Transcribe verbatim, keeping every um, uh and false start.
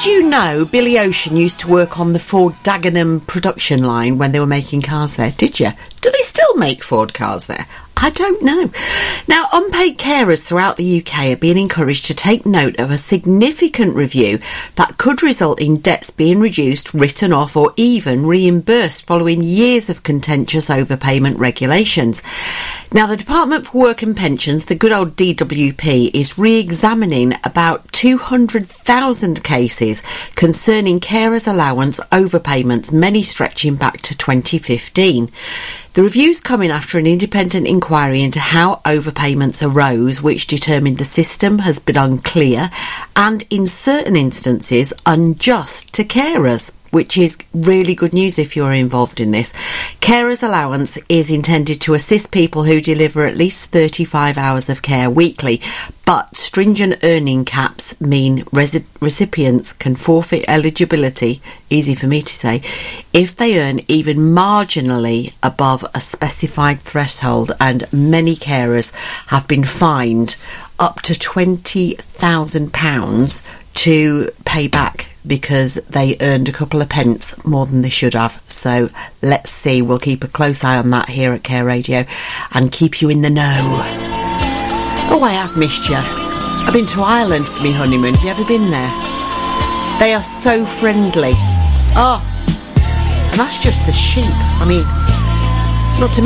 you know Billy Ocean used to work on the Ford Dagenham production line when they were making cars there? Did you? Do they still make Ford cars there? I don't know. Now, unpaid carers throughout the U K are being encouraged to take note of a significant review that could result in debts being reduced, written off or even reimbursed following years of contentious overpayment regulations. Now, the Department for Work and Pensions, the good old D W P, is re-examining about two hundred thousand cases concerning carers' allowance overpayments, many stretching back to twenty fifteen. The review's coming after an independent inquiry into how overpayments arose, which determined the system has been unclear and, in certain instances, unjust to carers, which is really good news if you're involved in this. Carers allowance is intended to assist people who deliver at least thirty-five hours of care weekly, but stringent earning caps mean resi- recipients can forfeit eligibility, easy for me to say, if they earn even marginally above a specified threshold, and many carers have been fined up to twenty thousand pounds to pay back because they earned a couple of pence more than they should have. So let's see, we'll keep a close eye on that here at Care Radio and keep you in the know. Oh, I have missed you. I've been to Ireland for my honeymoon. Have you ever been there? They are so friendly. Oh, and that's just the sheep. I mean, not to mention